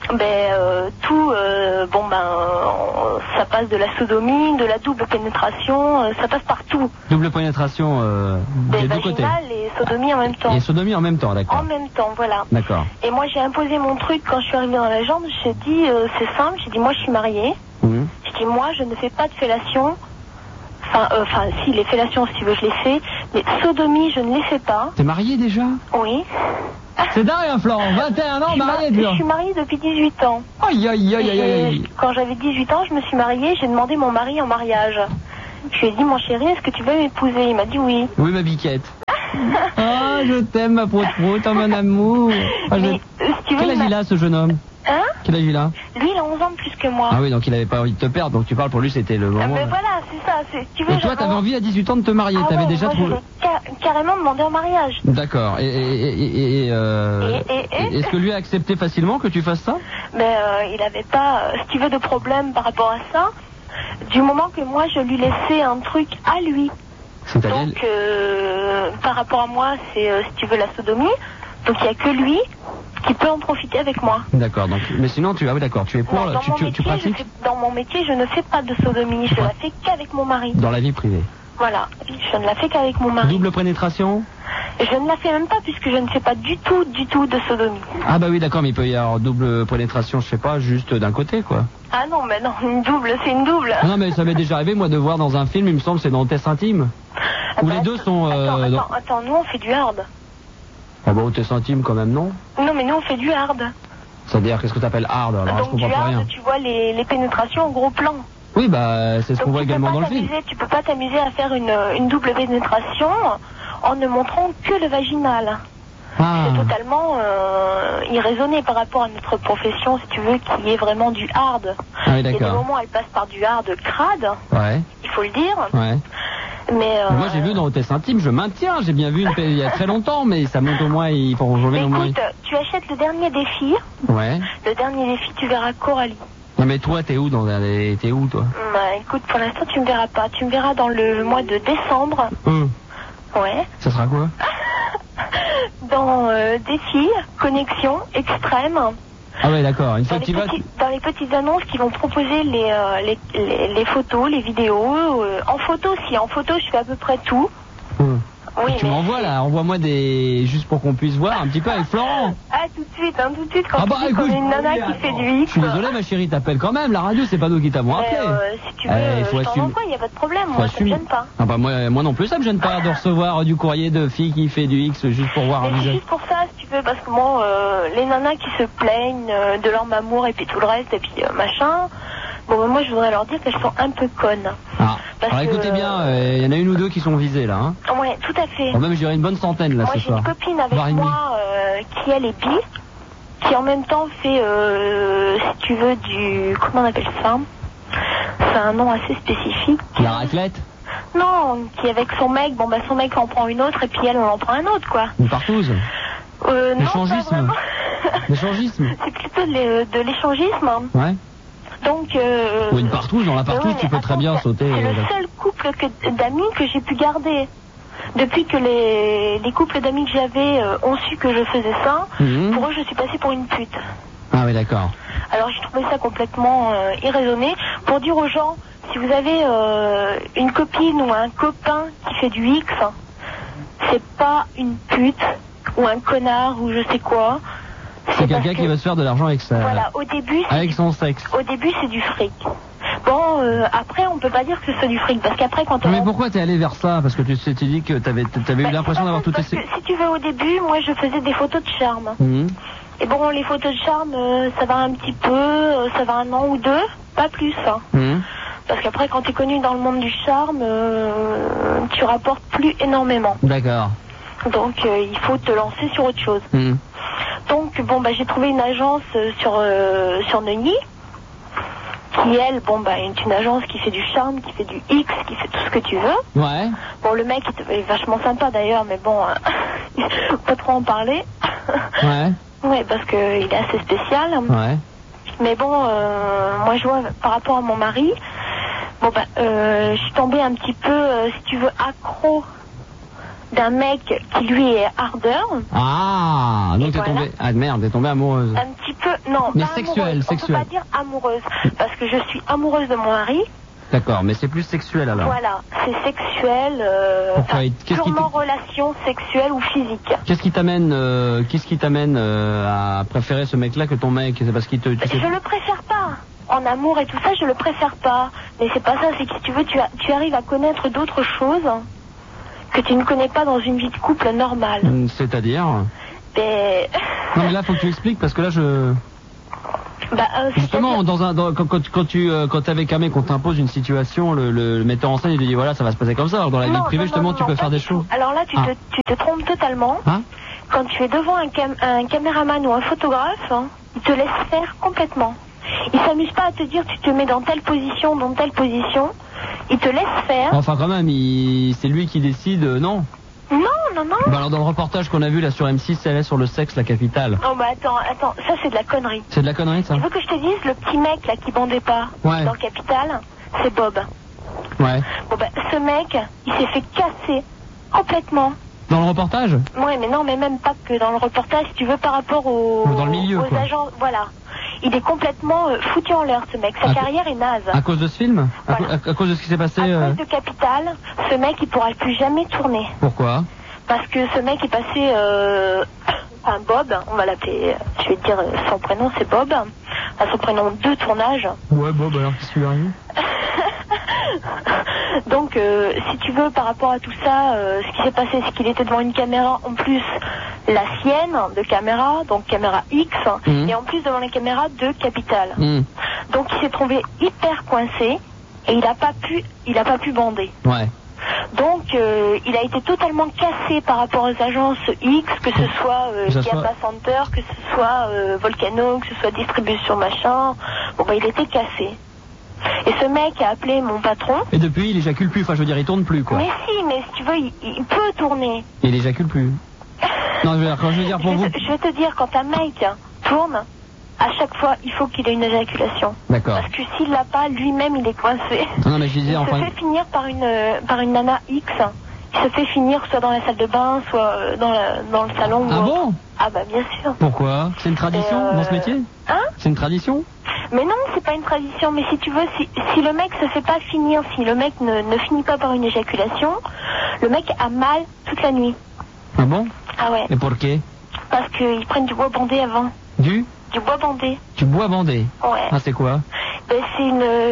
Tout, ça passe de la sodomie, de la double pénétration, ça passe partout. Double pénétration des deux côtés. Et sodomie en même temps. Et sodomie en même temps, d'accord. En même temps, voilà. D'accord. Et moi j'ai imposé mon truc quand je suis arrivée dans l'agence, j'ai dit, c'est simple, j'ai dit moi je suis mariée. J'ai dit moi je ne fais pas de fellation. Enfin, si, les fellations, si tu veux, je les fais, Mais sodomie, je ne les fais pas. T'es mariée déjà? Oui. C'est dingue, Florent, 21 ans, mariée déjà. Je suis mariée depuis 18 ans. Aïe, aïe, aïe, aïe, aïe. Quand j'avais 18 ans, je me suis mariée, j'ai demandé mon mari en mariage. Je lui ai dit, mon chéri, est-ce que tu veux m'épouser? Il m'a dit oui. Oui, ma biquette. Ah, je t'aime, ma prout-prout, mon amour. Ah, Mais, si tu veux, quel âge il a, ce jeune homme? Hein? Quel âge il a? Lui, il a 11 ans de plus que moi. Ah oui, donc il avait pas envie de te perdre, donc tu parles pour lui, c'était le moment. Mais voilà, c'est ça. Tu veux, et toi, t'avais envie à 18 ans de te marier, t'avais déjà trouvé. Carrément demandé en mariage. D'accord. Est-ce que lui a accepté facilement que tu fasses ça? Mais il avait pas, si tu veux, de problème par rapport à ça. Du moment que moi, je lui laissais un truc à lui. Donc, par rapport à moi, c'est, si tu veux, la sodomie. Donc, il n'y a que lui qui peut en profiter avec moi. D'accord. Donc, mais sinon, tu es pour. Non, tu pratiques. Dans mon métier, je ne fais pas de sodomie. Je la fais qu'avec mon mari. Dans la vie privée. Voilà. Je ne la fais qu'avec mon mari. Double pénétration? Je ne la fais même pas puisque je ne fais pas du tout de sodomie. Ah bah oui, d'accord, mais il peut y avoir double pénétration, je sais pas, juste d'un côté, quoi. Ah non, mais non, une double, c'est une double. Non, mais ça m'est déjà arrivé, moi, de voir dans un film, il me semble, c'est dans Test Intime. Où les deux sont... Attends, nous on fait du hard. Ah bah, au Test Intime, quand même, non? Non, mais nous on fait du hard. C'est-à-dire, qu'est-ce que t'appelles hard? Alors, donc, je comprends pas rien. Tu vois les pénétrations en gros plan. Oui, bah, c'est ce qu'on voit également dans le film. Tu peux pas t'amuser à faire une double pénétration en ne montrant que le vaginal. Ah. C'est totalement irraisonné par rapport à notre profession, si tu veux, qui est vraiment du hard. Ah oui, d'accord. Il y a des moments où elle passe par du hard crade, ouais. Il faut le dire. Ouais. Mais moi j'ai vu dans Hôtesse Intime, je maintiens, j'ai bien vu il y a très longtemps, mais ça monte au moins, il faut rejoindre au moins. Écoute, tu achètes le dernier défi. Ouais. Le dernier défi, tu verras Coralie. Non mais toi, t'es où toi? Bah écoute, pour l'instant tu me verras pas. Tu me verras dans le mois de décembre. Ouais. Ça sera quoi? Dans défi, connexion extrême. Ah ouais, d'accord. Une fois que tu vas... Dans les petites annonces qui vont proposer les photos, les vidéos. En photo, en photo, je fais à peu près tout. Oui, tu m'envoies là, envoie-moi des... juste pour qu'on puisse voir un petit peu avec Florent. Ah, tout de suite, quand écoute, une nana qui fait du X. Je suis désolé, ma chérie, t'appelles quand même, la radio, c'est pas nous qui t'avons appelé. Si tu veux, je t'en envoie, il n'y a pas de problème, moi, ça me gêne pas. Ah bah moi non plus, ça me gêne pas de recevoir du courrier de filles qui fait du X juste pour voir un visage. C'est juste pour ça, si tu veux, parce que bon, les nanas qui se plaignent de leur mamour et puis tout le reste, et puis machin... Bon, moi, je voudrais leur dire qu'elles sont un peu connes. Ah, alors écoutez bien, il y en a une ou deux qui sont visées, là. Hein. Ouais, tout à fait. Bon, même, je dirais une bonne centaine, là, ce soir. Moi, j'ai une copine avec moi qui, elle, est bi, qui, en même temps, fait, si tu veux, du... Comment on appelle ça? C'est un nom assez spécifique. La raclette? Non, qui, avec son mec, bon, bah, son mec en prend une autre, et puis elle, on en prend un autre, quoi. Une partouze? L'échangisme. L'échangisme? C'est plutôt de l'échangisme. Ouais. Donc, ou une partouze, dans la partouze, tu peux très bien sauter. C'est le seul couple d'amis que j'ai pu garder. Depuis que les couples d'amis que j'avais ont su que je faisais ça, pour eux, je suis passée pour une pute. Ah oui, d'accord. Alors, j'ai trouvé ça complètement irraisonné. Pour dire aux gens, si vous avez une copine ou un copain qui fait du X, c'est pas une pute ou un connard ou je sais quoi. C'est quelqu'un qui va se faire de l'argent avec ça. Voilà, au début... Avec son sexe. Au début, c'est du fric. Bon, après, on peut pas dire que c'est du fric, parce qu'après, quand on... Mais pourquoi t'es allé vers ça? Parce que tu dis que t'avais eu l'impression d'avoir tout essayé. Si tu veux, au début, moi, je faisais des photos de charme. Et bon, les photos de charme, ça va un petit peu, ça va un an ou deux, pas plus. Parce qu'après, quand t'es connu dans le monde du charme, tu rapportes plus énormément. D'accord. Donc, il faut te lancer sur autre chose. Donc, bon, bah, j'ai trouvé une agence sur Neuilly, qui, elle, bon, bah, est une agence qui fait du charme, qui fait du X, qui fait tout ce que tu veux. Ouais. Bon, le mec est vachement sympa, d'ailleurs, mais bon, pas trop en parler. Ouais. Ouais, parce qu'il est assez spécial. Ouais. Mais bon, moi, je vois, par rapport à mon mari, bon, bah, je suis tombée un petit peu, si tu veux, accro d'un mec qui lui est ardeur. Ah, donc t'es tombée... Ah merde, t'es tombée amoureuse. Un petit peu, non, mais pas sexuelle, amoureuse. sexuelle. On peut pas dire amoureuse, parce que je suis amoureuse de mon mari. D'accord, mais c'est plus sexuel alors. Voilà, c'est sexuel, purement relation sexuelle ou physique. Qu'est-ce qui t'amène à préférer ce mec-là que ton mec? C'est parce qu'il te... Je le préfère pas. En amour et tout ça, je le préfère pas. Mais c'est pas ça, c'est que si tu veux, tu arrives à connaître d'autres choses que tu ne connais pas dans une vie de couple normale. C'est-à-dire? Ben... Non mais là faut que tu expliques parce que là je... Justement, quand t'es avec un mec, on t'impose une situation, le metteur en scène il te dit voilà ça va se passer comme ça. Alors dans la vie privée justement tu peux faire des choses. Alors là tu te trompes totalement. Hein? Quand tu es devant un caméraman ou un photographe, hein, il te laisse faire complètement. Il s'amuse pas à te dire tu te mets dans telle position, il te laisse faire. Enfin quand même, c'est lui qui décide, non? Non. Bah alors dans le reportage qu'on a vu là sur M6, elle est sur le sexe, la capitale. Oh bah attends, ça c'est de la connerie. C'est de la connerie ça? Tu veux que je te dise, le petit mec là qui bandait pas dans Capital, c'est Bob. Ouais. Bon bah ce mec, il s'est fait casser complètement. Dans le reportage? Ouais mais non, mais même pas que dans le reportage, si tu veux par rapport aux agents, voilà. Il est complètement foutu en l'air ce mec, sa carrière est naze. À cause de ce film? Voilà. À cause de ce qui s'est passé? À cause de Capital, ce mec il pourra plus jamais tourner. Pourquoi? Parce que ce mec est passé, Bob, on va l'appeler, je vais te dire son prénom c'est Bob, son prénom de tournage. Ouais Bob, alors qu'est-ce qui lui arrive? Donc si tu veux par rapport à tout ça, ce qui s'est passé c'est qu'il était devant une caméra, en plus la sienne de caméra, donc caméra X, et en plus devant la caméra de Capital. Donc il s'est trouvé hyper coincé et il a pas pu bander. Ouais. Donc il a été totalement cassé par rapport aux agences X, que ce soit Giaba Center, que ce soit Volcano, que ce soit Distribution Machin. Bon bah il était cassé. Et ce mec a appelé mon patron. Et depuis il éjacule plus, enfin je veux dire il tourne plus quoi. Mais si tu veux il peut tourner. Et il éjacule plus. Non je veux dire pour vous. Je vais te dire, quand un mec tourne, à chaque fois il faut qu'il ait une éjaculation. D'accord. Parce que s'il l'a pas, lui-même il est coincé. Non mais je disais il se fait finir par une nana X. Il se fait finir soit dans la salle de bain, soit dans le salon. Ah bon? Ah bah bien sûr. Pourquoi? C'est une tradition dans ce métier? Hein? C'est une tradition? Mais non, c'est pas une tradition, mais si tu veux, si le mec se fait pas finir, si le mec ne finit pas par une éjaculation, le mec a mal toute la nuit. Ah bon? Ah ouais. Et pour qué? Parce qu'ils prennent du bois bandé avant. Du bois bandé. Du bois bandé? Ouais. Ah c'est quoi? Ben, c'est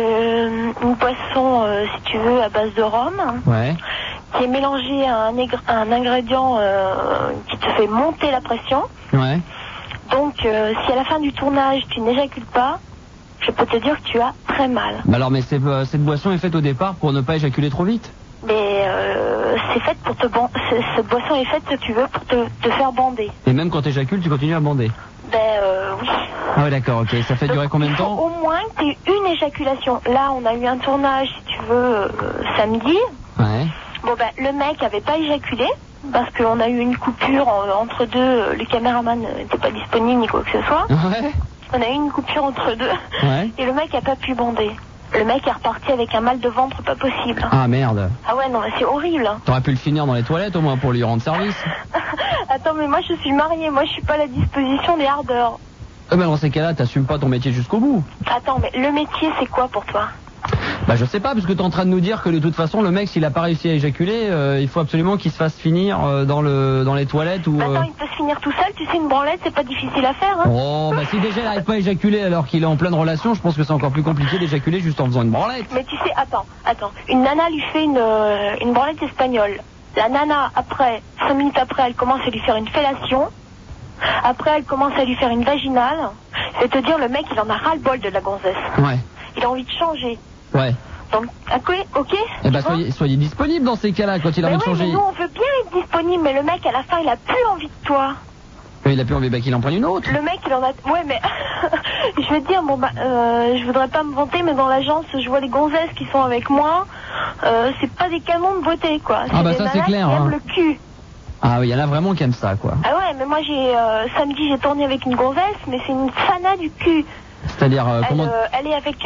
une boisson, si tu veux, à base de rhum. Ouais. Qui est mélangé à un ingrédient qui te fait monter la pression. Ouais. Donc si à la fin du tournage tu n'éjacules pas, je peux te dire que tu as très mal. Bah alors mais cette boisson est faite au départ pour ne pas éjaculer trop vite. Mais c'est fait pour cette boisson est faite, si tu veux, pour te faire bander. Et même quand tu éjacules, tu continues à bander? Ben oui. Ah ouais d'accord, ok. Ça fait durer combien de temps? Au moins que tu aies une éjaculation. Là on a eu un tournage, si tu veux, samedi. Ouais. Bon ben le mec avait pas éjaculé parce qu'on a eu une coupure entre deux, le caméraman n'était pas disponible ni quoi que ce soit. Ouais. On a eu une coupure entre deux. Ouais. Et le mec a pas pu bander. Le mec est reparti avec un mal de ventre pas possible. Ah merde. Ah ouais non mais c'est horrible. T'aurais pu le finir dans les toilettes au moins pour lui rendre service. Attends mais moi je suis mariée, moi je suis pas à la disposition des ardeurs. Ben dans ces cas-là t'assumes pas ton métier jusqu'au bout. Attends mais le métier c'est quoi pour toi? Bah je sais pas, parce que t'es en train de nous dire que de toute façon le mec s'il a pas réussi à éjaculer, il faut absolument qu'il se fasse finir dans les toilettes ou... Attends, il peut se finir tout seul, tu sais une branlette c'est pas difficile à faire hein. Oh bah si déjà il arrive pas à éjaculer alors qu'il est en pleine relation, je pense que c'est encore plus compliqué d'éjaculer juste en faisant une branlette. Mais tu sais, attends, une nana lui fait une branlette espagnole. La nana après, 5 minutes après, elle commence à lui faire une fellation. Après elle commence à lui faire une vaginale. Je vais te dire, le mec il en a ras-le-bol de la gonzesse. Ouais. Il a envie de changer. Ouais. Donc, ok. Eh ben, soyez disponible dans ces cas-là quand il a envie de changer. Mais nous, on veut bien être disponible, mais le mec, à la fin, il a plus envie de toi. Mais il a plus envie, qu'il en prenne une autre. Le mec, il en a... Ouais, mais... je vais te dire, je voudrais pas me vanter, mais dans l'agence, je vois les gonzesses qui sont avec moi. C'est pas des canons de beauté, quoi. Ah bah ça, c'est clair. Qui aiment le cul. Ah oui, il y en a vraiment qui aiment ça, quoi. Ah ouais, mais moi, samedi, j'ai tourné avec une gonzesse, mais c'est une fana du cul. C'est-à-dire elle est avec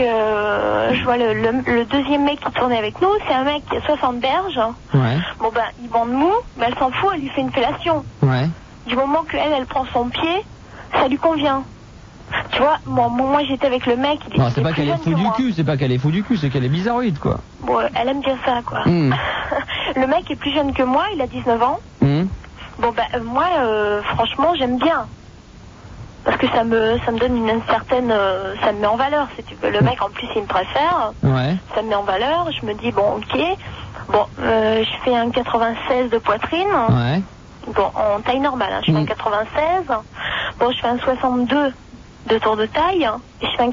je vois le deuxième mec qui tournait avec nous, c'est un mec qui a 60 berges. Ouais. Bon ben il bande mou, mais elle s'en fout, elle lui fait une fellation. Ouais. Du moment qu'elle prend son pied, ça lui convient. Tu vois, moi j'étais avec le mec, non, c'est pas qu'elle est fou du cul, c'est pas qu'elle est fou du cul, c'est qu'elle est bizarroïde quoi. Bon, elle aime bien ça quoi. Le mec est plus jeune que moi, il a 19 ans. Bon ben moi franchement j'aime bien. Parce que ça me donne une certaine... ça me met en valeur, si tu veux. Le mec, en plus, il me préfère. Ouais. Ça me met en valeur. Je me dis, bon, ok. Bon, je fais un 96 de poitrine. Ouais. Bon, en taille normale, hein. Je fais un 96. Bon, je fais un 62 de tour de taille. Et je fais un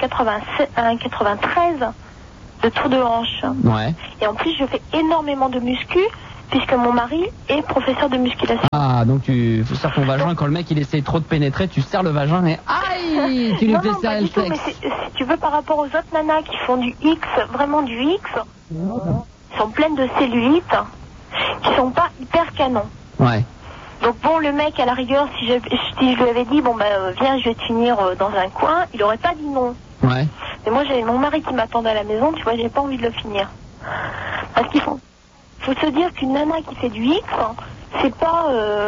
93 de tour de hanche. Ouais. Et en plus, je fais énormément de muscu, puisque mon mari est professeur de musculation. Ah, donc tu serres ton vagin quand le mec il essaie trop de pénétrer, tu serres le vagin et aïe, tu lui fais serrer le sexe. Mais si tu veux, par rapport aux autres nanas qui font du X, vraiment du X, sont pleines de cellulite, qui sont pas hyper canons. Ouais. Donc bon, le mec, à la rigueur, si je lui avais dit, bon viens, je vais te finir dans un coin, il aurait pas dit non. Ouais. Mais moi, j'avais mon mari qui m'attendait à la maison, tu vois, j'ai pas envie de le finir. Parce qu'il faut se dire qu'une nana qui fait du X, c'est pas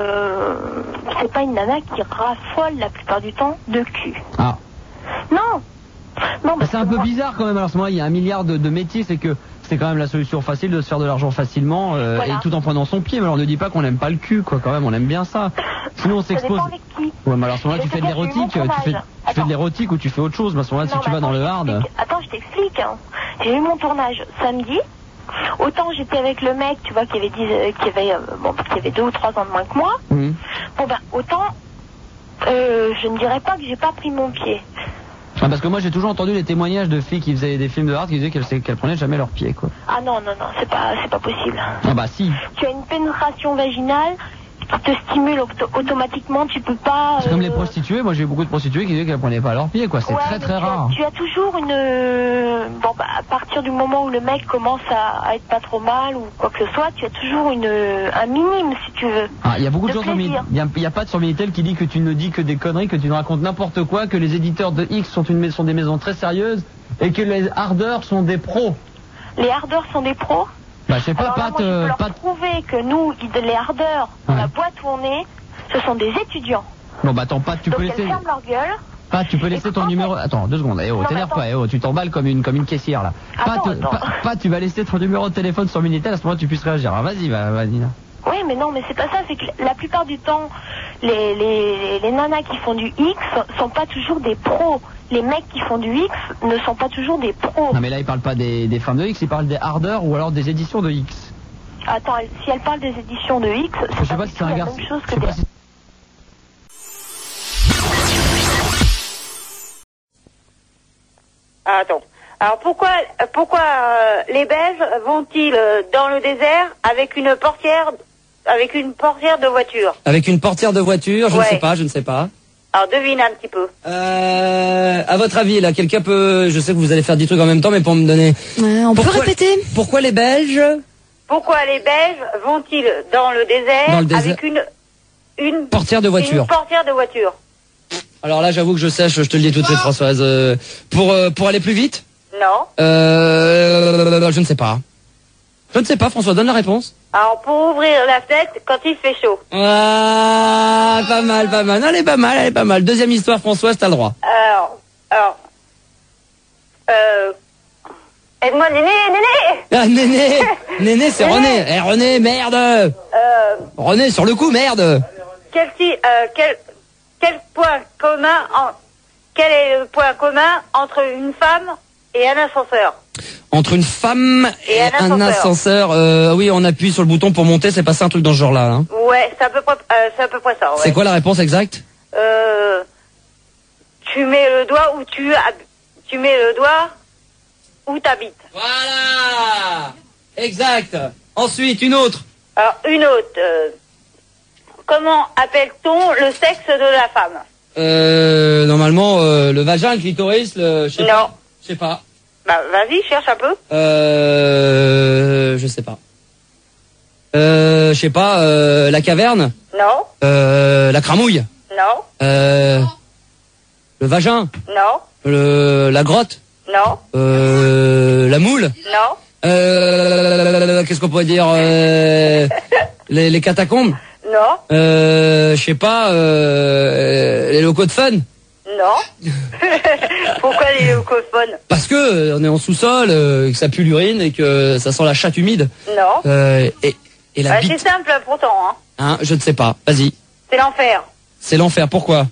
une nana qui raffole la plupart du temps de cul. Ah. Non. C'est un peu bizarre quand même. Alors, il y a un milliard de métiers, c'est que c'est quand même la solution facile de se faire de l'argent facilement et tout en prenant son pied. Mais alors, ne dis pas qu'on n'aime pas le cul, quoi. Quand même, on aime bien ça. Sinon, on s'expose. Ça dépend avec qui. Ouais, mais alors, à ce moment-là, tu fais de l'érotique, tu fais de l'érotique ou tu fais autre chose. Mais à ce moment-là, si tu vas dans le hard. Attends, je t'explique. Hein. J'ai eu mon tournage samedi. Autant j'étais avec le mec, tu vois, qui avait 2 ou 3 ans de moins que moi. Bon autant je ne dirais pas que j'ai pas pris mon pied. Ah, parce que moi j'ai toujours entendu les témoignages de filles qui faisaient des films de hard qui disaient qu'elles prenaient jamais leurs pieds, quoi. Ah non, c'est pas possible. Ah bah si. Tu as une pénétration vaginale qui te stimule automatiquement, tu peux pas... C'est comme les prostituées, moi j'ai eu beaucoup de prostituées qui disaient qu'elles prenaient pas leurs pieds, quoi, c'est très rare. Tu as toujours une... à partir du moment où le mec commence à être pas trop mal ou quoi que ce soit, tu as toujours un minime, si tu veux. Ah, il y a beaucoup de gens sur Minitel, il y a pas de sur Minitel qui dit que tu ne dis que des conneries, que tu ne racontes n'importe quoi, que les éditeurs de X sont des maisons très sérieuses et que les hardeurs sont des pros. Les hardeurs sont des pros ? Bah, je sais pas, je peux leur prouver que nous, les hardeurs, dans la boîte où on est, ce sont des étudiants. Bon, bah attends, Pat, tu peux laisser... Elles ferment leur gueule. Pat, tu peux laisser ton numéro... Attends, 2 secondes, t'énerve pas, tu t'emballes comme une caissière, là. Pat, tu vas laisser ton numéro de téléphone sur Minitel, à ce moment-là, tu puisses réagir. Alors, vas-y, là. Oui, mais non, mais c'est pas ça, c'est que la plupart du temps, les nanas qui font du X sont pas toujours des pros. Les mecs qui font du X ne sont pas toujours des pros. Non, mais là, il parle pas des femmes de X, il parle des hardeurs ou alors des éditions de X. Attends, si elle parle des éditions de X, c'est pas la même chose que des... Attends. Alors pourquoi les Belges vont-ils dans le désert avec une portière de voiture? Avec une portière de voiture, je ne sais pas. Alors devine un petit peu. À votre avis, là, quelqu'un peut... Je sais que vous allez faire 10 trucs en même temps, mais pour me donner... on peut répéter. Pourquoi les Belges vont-ils dans le désert avec une portière de voiture? Une portière de voiture. Alors là, j'avoue que je sèche, je te le dis tout de suite, Françoise. Pour aller plus vite? Non. Je ne sais pas. Je ne sais pas, François, donne la réponse. Alors, pour ouvrir la fenêtre quand il fait chaud. Ah, pas mal. Non, elle est pas mal. Deuxième histoire, Françoise, t'as le droit. Aide-moi, Néné. Ah, Néné, c'est René. Eh, René, merde. René, sur le coup, merde. Quel est le point commun entre une femme et un ascenseur? Entre une femme et un ascenseur, oui, on appuie sur le bouton pour monter, c'est pas ça un truc dans ce genre-là, hein? Ouais, c'est à peu près ça, ouais. C'est quoi la réponse exacte? Tu mets le doigt où t'habites. Voilà! Exact! Ensuite, une autre. Alors, comment appelle-t-on le sexe de la femme? Normalement, le vagin, le clitoris, je sais pas. Bah, vas-y, cherche un peu. Je sais pas. Je sais pas, la caverne? Non. La cramouille? Non. Le vagin? Non. La grotte? Non. La moule? Non. Qu'est-ce qu'on pourrait dire? Les catacombes? Non. Je sais pas, les locaux de fun? Non. Pourquoi les leucophones? Parce que on est en sous-sol, que ça pue l'urine et que ça sent la chatte humide. Non. Et la bite. C'est simple pourtant, hein. Hein, je ne sais pas. Vas-y. C'est l'enfer. C'est l'enfer. Pourquoi?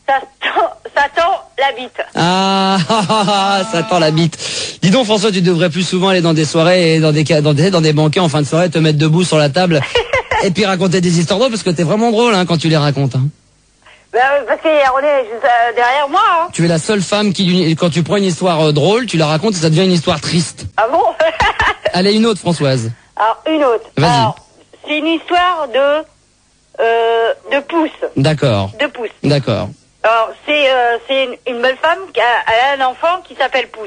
ça tend la bite. Ah, ça tend la bite. Dis donc François, tu devrais plus souvent aller dans des soirées et dans des banquets en fin de soirée, te mettre debout sur la table et puis raconter des histoires drôles parce que t'es vraiment drôle quand tu les racontes. Parce qu'il y a René juste derrière moi. Tu es la seule femme qui, quand tu prends une histoire drôle, tu la racontes et ça devient une histoire triste. Ah bon? Allez, une autre Françoise. Alors, une autre. Vas-y. C'est une histoire de pouce. D'accord. De pouce. D'accord. Alors, c'est une belle femme qui a un enfant qui s'appelle Pouce.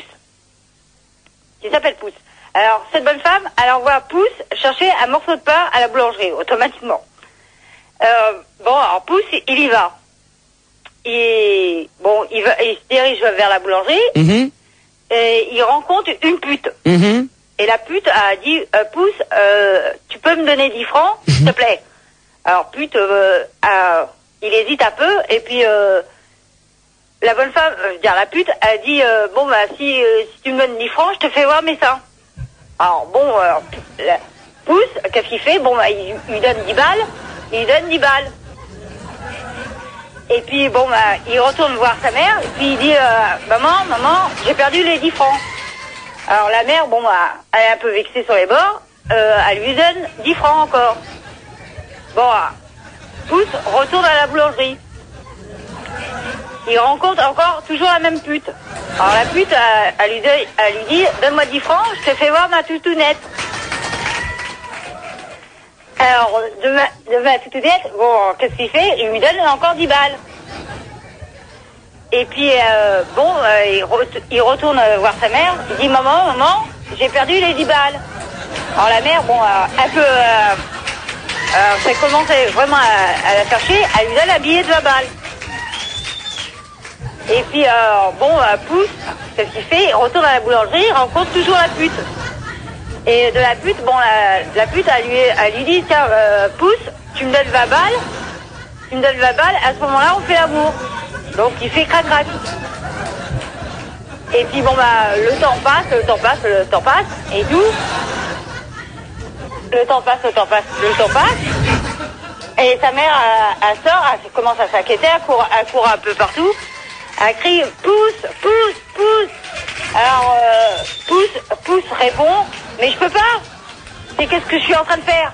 Alors, cette bonne femme, elle envoie Pouce chercher un morceau de pain à la boulangerie, automatiquement. Alors Pouce, il y va. Il se dirige vers la boulangerie, et il rencontre une pute. Et la pute a dit, Pouce, tu peux me donner 10 francs, s'il te plaît? Alors, pute, il hésite un peu, et puis la bonne femme, la pute, a dit, si tu me donnes 10 francs, je te fais voir mes seins. Alors, Pouce, qu'est-ce qu'il fait? Il lui donne 10 balles, Et puis, il retourne voir sa mère, et puis il dit, maman, j'ai perdu les 10 francs. Alors, la mère, elle est un peu vexée sur les bords, elle lui donne 10 francs encore. Pouce retourne à la boulangerie. Il rencontre encore toujours la même pute. Alors, la pute, elle lui dit, donne-moi 10 francs, je te fais voir ma toutounette. Alors, de ma toutounette, qu'est-ce qu'il fait? Il lui donne encore 10 balles. Et puis, il retourne voir sa mère. Il dit, maman, j'ai perdu les 10 balles. Alors, la mère, un peu... ça commence vraiment à la chercher. Elle lui donne un billet de 20 balles. Et puis, Pouce, qu'est-ce qu'il fait? Il retourne à la boulangerie, il rencontre toujours la pute. Et de la pute, la pute, elle lui dit, tiens, Pouce, tu me donnes 20 balles, à ce moment-là, on fait l'amour. Donc, il fait crac-crac. Et puis, le temps passe, et tout. Le temps passe. Et sa mère, elle sort, elle commence à s'inquiéter, elle court un peu partout. Elle crie, Pouce. Alors, Pouce répond, mais je peux pas. C'est qu'est-ce que je suis en train de faire?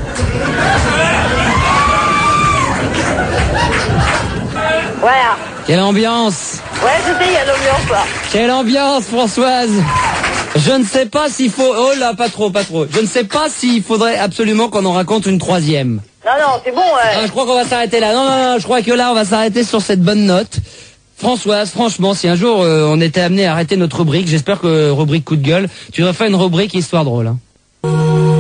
Voilà. Quelle ambiance! Ouais, je sais, il y a l'ambiance là. Quelle ambiance, Françoise! Je ne sais pas s'il faut... Oh là, pas trop. Je ne sais pas s'il faudrait absolument qu'on en raconte une troisième. Non, c'est bon, ouais. Je crois qu'on va s'arrêter là. Non, je crois que là, on va s'arrêter sur cette bonne note. Françoise, franchement, si un jour on était amené à arrêter notre rubrique, j'espère que rubrique coup de gueule, tu devrais faire une rubrique histoire drôle.